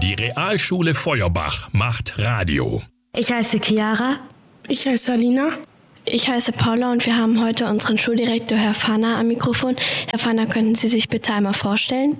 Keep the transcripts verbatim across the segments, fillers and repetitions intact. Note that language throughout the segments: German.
Die Realschule Feuerbach macht Radio. Ich heiße Chiara. Ich heiße Alina. Ich heiße Paula und wir haben heute unseren Schuldirektor Herr Fahner am Mikrofon. Herr Fahner, könnten Sie sich bitte einmal vorstellen?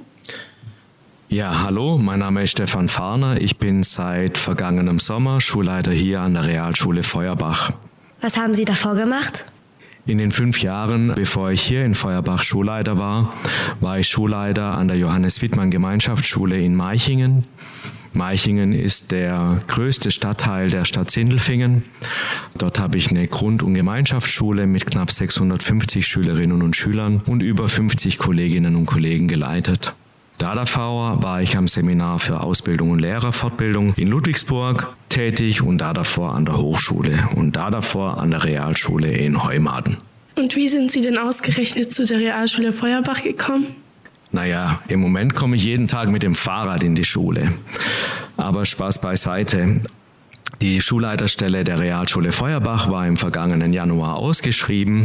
Ja, hallo, mein Name ist Stefan Fahner. Ich bin seit vergangenem Sommer Schulleiter hier an der Realschule Feuerbach. Was haben Sie davor gemacht? In den fünf Jahren, bevor ich hier in Feuerbach Schulleiter war, war ich Schulleiter an der Johannes-Wittmann-Gemeinschaftsschule in Meichingen. Meichingen ist der größte Stadtteil der Stadt Sindelfingen. Dort habe ich eine Grund- und Gemeinschaftsschule mit knapp sechshundertfünfzig Schülerinnen und Schülern und über fünfzig Kolleginnen und Kollegen geleitet. Da davor war ich am Seminar für Ausbildung und Lehrerfortbildung in Ludwigsburg tätig und da davor an der Hochschule und da davor an der Realschule in Heumaden. Und wie sind Sie denn ausgerechnet zu der Realschule Feuerbach gekommen? Naja, im Moment komme ich jeden Tag mit dem Fahrrad in die Schule. Aber Spaß beiseite. Die Schulleiterstelle der Realschule Feuerbach war im vergangenen Januar ausgeschrieben.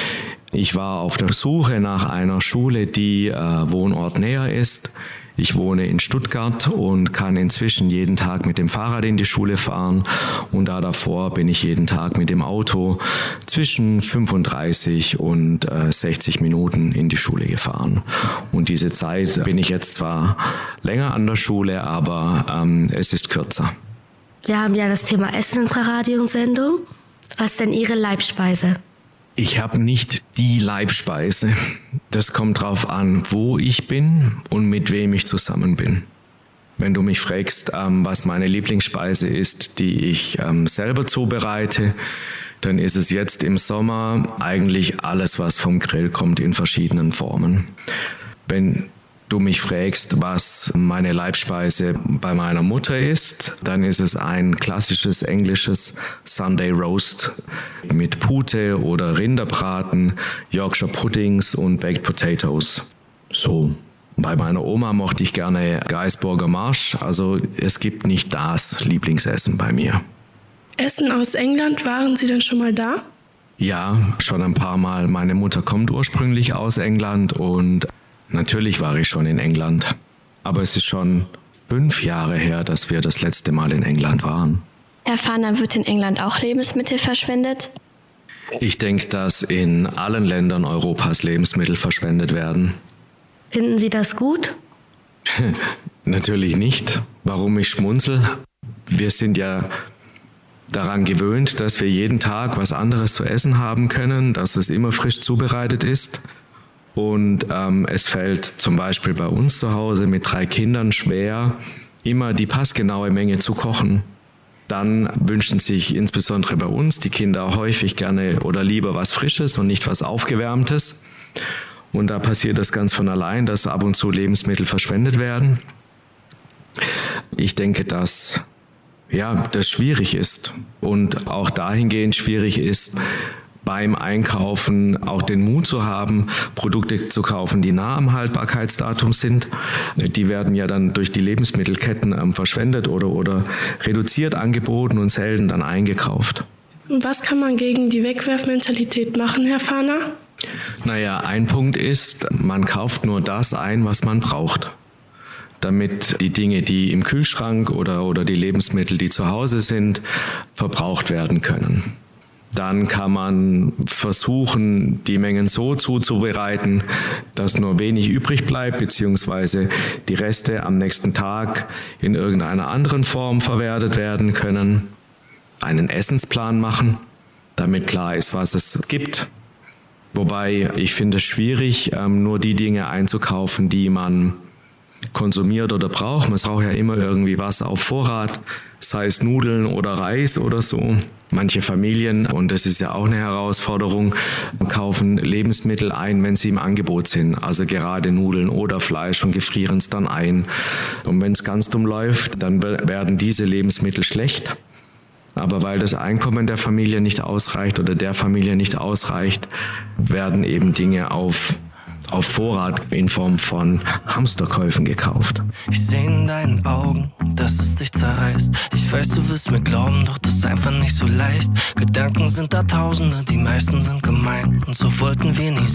Ich war auf der Suche nach einer Schule, die äh, wohnortnäher ist. Ich wohne in Stuttgart und kann inzwischen jeden Tag mit dem Fahrrad in die Schule fahren. Und da davor bin ich jeden Tag mit dem Auto zwischen fünfunddreißig und äh, sechzig Minuten in die Schule gefahren. Und diese Zeit bin ich jetzt zwar länger an der Schule, aber ähm, es ist kürzer. Wir haben ja das Thema Essen in unserer Radiosendung. Was ist denn Ihre Leibspeise? Ich habe nicht die Leibspeise. Das kommt drauf an, wo ich bin und mit wem ich zusammen bin. Wenn du mich fragst, ähm, was meine Lieblingsspeise ist, die ich ähm, selber zubereite, dann ist es jetzt im Sommer eigentlich alles, was vom Grill kommt, in verschiedenen Formen. Wenn du mich fragst, was meine Leibspeise bei meiner Mutter ist, dann ist es ein klassisches englisches Sunday Roast mit Pute oder Rinderbraten, Yorkshire Puddings und Baked Potatoes. So. Bei meiner Oma mochte ich gerne Gaisburger Marsch, also es gibt nicht das Lieblingsessen bei mir. Essen aus England, waren Sie denn schon mal da? Ja, schon ein paar Mal. Meine Mutter kommt ursprünglich aus England und natürlich war ich schon in England, aber es ist schon fünf Jahre her, dass wir das letzte Mal in England waren. Herr Fahner, wird in England auch Lebensmittel verschwendet? Ich denke, dass in allen Ländern Europas Lebensmittel verschwendet werden. Finden Sie das gut? Natürlich nicht. Warum ich schmunzel? Wir sind ja daran gewöhnt, dass wir jeden Tag was anderes zu essen haben können, dass es immer frisch zubereitet ist. Und ähm, es fällt zum Beispiel bei uns zu Hause mit drei Kindern schwer, immer die passgenaue Menge zu kochen. Dann wünschen sich insbesondere bei uns die Kinder häufig gerne oder lieber was Frisches und nicht was Aufgewärmtes. Und da passiert das ganz von allein, dass ab und zu Lebensmittel verschwendet werden. Ich denke, dass ja, das schwierig ist und auch dahingehend schwierig ist, beim Einkaufen auch den Mut zu haben, Produkte zu kaufen, die nah am Haltbarkeitsdatum sind. Die werden ja dann durch die Lebensmittelketten ähm, verschwendet oder, oder reduziert angeboten und selten dann eingekauft. Was kann man gegen die Wegwerfmentalität machen, Herr Fahner? Naja, ein Punkt ist, man kauft nur das ein, was man braucht, damit die Dinge, die im Kühlschrank oder, oder die Lebensmittel, die zu Hause sind, verbraucht werden können. Dann kann man versuchen, die Mengen so zuzubereiten, dass nur wenig übrig bleibt, beziehungsweise die Reste am nächsten Tag in irgendeiner anderen Form verwertet werden können. Einen Essensplan machen, damit klar ist, was es gibt. Wobei ich finde es schwierig, nur die Dinge einzukaufen, die man konsumiert oder braucht. Man braucht ja immer irgendwie was auf Vorrat, sei es Nudeln oder Reis oder so. Manche Familien, und das ist ja auch eine Herausforderung, kaufen Lebensmittel ein, wenn sie im Angebot sind. Also gerade Nudeln oder Fleisch und gefrieren es dann ein. Und wenn es ganz dumm läuft, dann werden diese Lebensmittel schlecht. Aber weil das Einkommen der Familie nicht ausreicht oder der Familie nicht ausreicht, werden eben Dinge auf auf Vorrat in Form von Hamsterkäufen gekauft. Ich sehe in deinen Augen, dass es dich zerreißt. Ich weiß, du wirst mir glauben, doch das ist einfach nicht so leicht. Gedanken sind da Tausende, die meisten sind gemein. Und so wollten wir nie